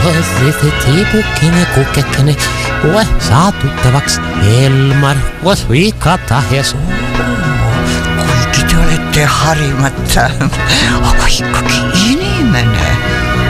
Tiipukkini, kukkekini, koe saa tuttavaks Elmar, koos Vikata ja kuigi te olete harimata, aga ikkagi inimene.